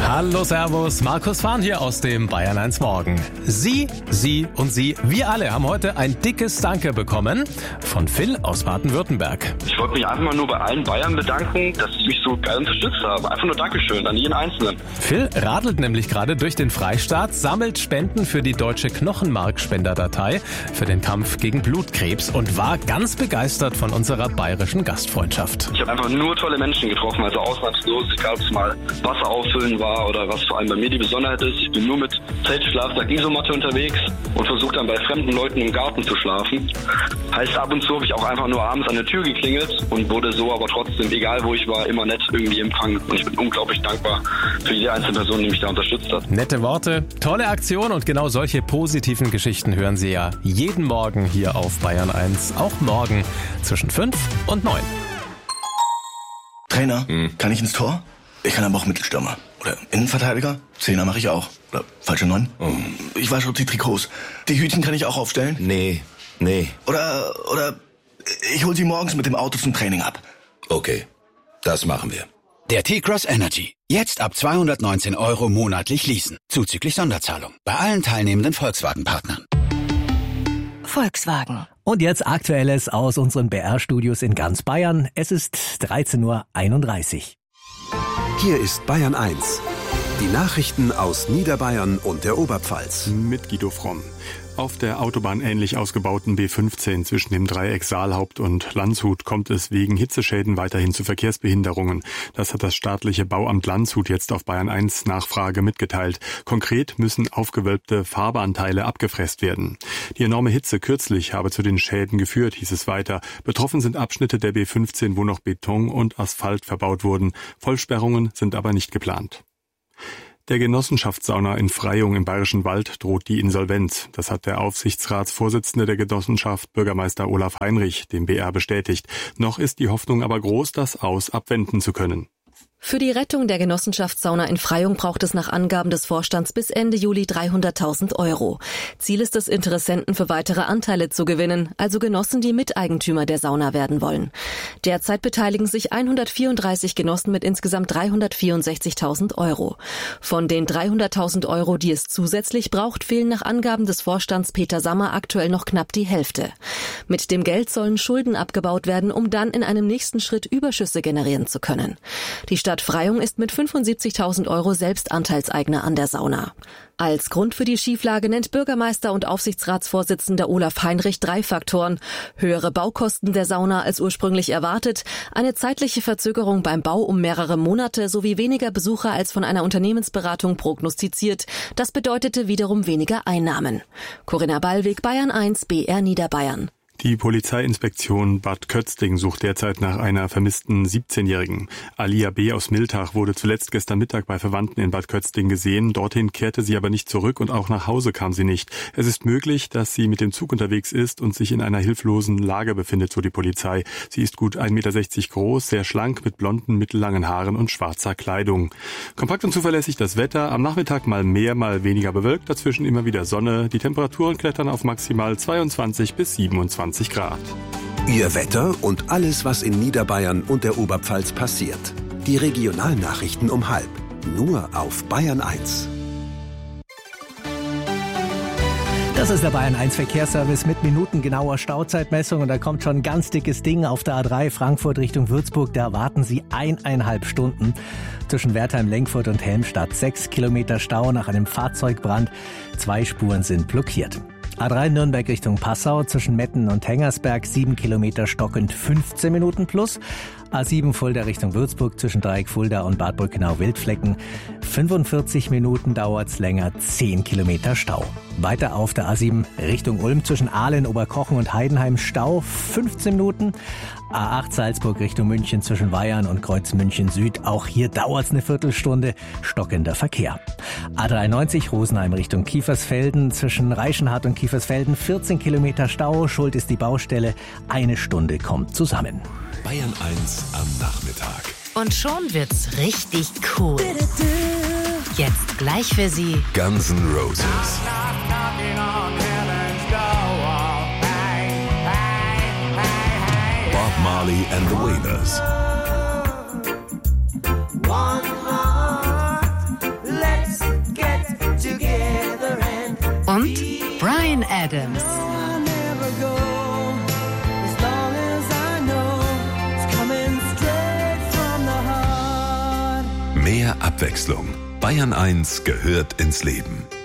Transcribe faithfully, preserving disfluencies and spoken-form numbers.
Hallo, servus, Markus Fahn hier aus dem Bayern eins Morgen. Sie, Sie und Sie, wir alle haben heute ein dickes Danke bekommen von Phil aus Baden-Württemberg. Ich wollte mich einfach mal nur bei allen Bayern bedanken, dass sie mich so geil unterstützt haben. Einfach nur Dankeschön an jeden Einzelnen. Phil radelt nämlich gerade durch den Freistaat, sammelt Spenden für die deutsche Knochenmarkspenderdatei für den Kampf gegen Blutkrebs und war ganz begeistert von unserer bayerischen Gastfreundschaft. Ich habe einfach nur tolle Menschen getroffen, also ausnahmslos, egal ob es mal Wasser auffüllen war oder was vor allem bei mir die Besonderheit ist. Ich bin nur mit Zeltschlafsack, Isomatte unterwegs und versuche dann bei fremden Leuten im Garten zu schlafen. Heißt, ab und zu habe ich auch einfach nur abends an der Tür geklingelt und wurde so aber trotzdem, egal wo ich war, immer nett irgendwie empfangen. Und ich bin unglaublich dankbar für jede einzelne Person, die mich da unterstützt hat. Nette Worte, tolle Aktion und genau solche positiven Geschichten hören Sie ja jeden Morgen hier auf Bayern eins. Auch morgen zwischen fünf und neun. Trainer, hm. kann ich ins Tor? Ich kann aber auch Mittelstürmer. Oder Innenverteidiger? Zehner mache ich auch. Oder falsche Neun? Oh. Ich wasche die Trikots. Die Hütchen kann ich auch aufstellen? Nee, nee. Oder, oder ich hol sie morgens mit dem Auto zum Training ab. Okay, das machen wir. Der T-Cross Energy. Jetzt ab zweihundertneunzehn Euro monatlich leasen. Zuzüglich Sonderzahlung. Bei allen teilnehmenden Volkswagen-Partnern. Volkswagen. Und jetzt Aktuelles aus unseren B R-Studios in ganz Bayern. Es ist dreizehn Uhr einunddreißig. Hier ist Bayern eins. Die Nachrichten aus Niederbayern und der Oberpfalz. Mit Guido Fromm. Auf der autobahnähnlich ausgebauten B fünfzehn zwischen dem Dreieck Saalhaupt und Landshut kommt es wegen Hitzeschäden weiterhin zu Verkehrsbehinderungen. Das hat das staatliche Bauamt Landshut jetzt auf Bayern eins Nachfrage mitgeteilt. Konkret müssen aufgewölbte Farbanteile abgefräst werden. Die enorme Hitze kürzlich habe zu den Schäden geführt, hieß es weiter. Betroffen sind Abschnitte der B fünfzehn, wo noch Beton und Asphalt verbaut wurden. Vollsperrungen sind aber nicht geplant. Der Genossenschaftssauna in Freyung im Bayerischen Wald droht die Insolvenz. Das hat der Aufsichtsratsvorsitzende der Genossenschaft, Bürgermeister Olaf Heinrich, dem B R bestätigt. Noch ist die Hoffnung aber groß, das Aus abwenden zu können. Für die Rettung der Genossenschaftssauna in Freyung braucht es nach Angaben des Vorstands bis Ende Juli dreihunderttausend Euro. Ziel ist es, Interessenten für weitere Anteile zu gewinnen, also Genossen, die Miteigentümer der Sauna werden wollen. Derzeit beteiligen sich hundertvierunddreißig Genossen mit insgesamt dreihundertvierundsechzigtausend Euro. Von den dreihunderttausend Euro, die es zusätzlich braucht, fehlen nach Angaben des Vorstands Peter Sammer aktuell noch knapp die Hälfte. Mit dem Geld sollen Schulden abgebaut werden, um dann in einem nächsten Schritt Überschüsse generieren zu können. Die Stadt Freyung ist mit fünfundsiebzigtausend Euro selbst Anteilseigner an der Sauna. Als Grund für die Schieflage nennt Bürgermeister und Aufsichtsratsvorsitzender Olaf Heinrich drei Faktoren: höhere Baukosten der Sauna als ursprünglich erwartet, eine zeitliche Verzögerung beim Bau um mehrere Monate sowie weniger Besucher als von einer Unternehmensberatung prognostiziert. Das bedeutete wiederum weniger Einnahmen. Corinna Ballweg, Bayern eins, B R Niederbayern. Die Polizeiinspektion Bad Kötzting sucht derzeit nach einer vermissten siebzehnjährigen. Alia B. aus Miltach wurde zuletzt gestern Mittag bei Verwandten in Bad Kötzting gesehen. Dorthin kehrte sie aber nicht zurück und auch nach Hause kam sie nicht. Es ist möglich, dass sie mit dem Zug unterwegs ist und sich in einer hilflosen Lage befindet, so die Polizei. Sie ist gut ein Meter sechzig groß, sehr schlank mit blonden, mittellangen Haaren und schwarzer Kleidung. Kompakt und zuverlässig das Wetter. Am Nachmittag mal mehr, mal weniger bewölkt. Dazwischen immer wieder Sonne. Die Temperaturen klettern auf maximal zweiundzwanzig bis siebenundzwanzig Grad. Ihr Wetter und alles, was in Niederbayern und der Oberpfalz passiert. Die Regionalnachrichten um halb. Nur auf Bayern eins. Das ist der Bayern eins Verkehrsservice mit minutengenauer Stauzeitmessung und da kommt schon ein ganz dickes Ding auf der A drei Frankfurt Richtung Würzburg. Da warten Sie eineinhalb Stunden. Zwischen Wertheim, Lenkfurt und Helmstadt sechs Kilometer Stau nach einem Fahrzeugbrand. Zwei Spuren sind blockiert. A drei Nürnberg Richtung Passau zwischen Metten und Hengersberg sieben Kilometer stockend fünfzehn Minuten plus. A sieben Fulda Richtung Würzburg zwischen Dreieck Fulda und Bad Brückenau-Wildflecken. fünfundvierzig Minuten dauert's länger, zehn Kilometer Stau. Weiter auf der A sieben Richtung Ulm zwischen Aalen, Oberkochen und Heidenheim Stau, fünfzehn Minuten. A acht Salzburg Richtung München zwischen Weyarn und Kreuz München Süd. Auch hier dauert's eine Viertelstunde, stockender Verkehr. A dreiundneunzig Rosenheim Richtung Kiefersfelden zwischen Reichenhart und Kiefersfelden, vierzehn Kilometer Stau. Schuld ist die Baustelle. Eine Stunde kommt zusammen. Bayern eins am Nachmittag. Und schon wird's richtig cool. Jetzt gleich für Sie Guns N' Roses. Bob Marley and the Wailers. Adams. Mehr Abwechslung. Bayern eins gehört ins Leben.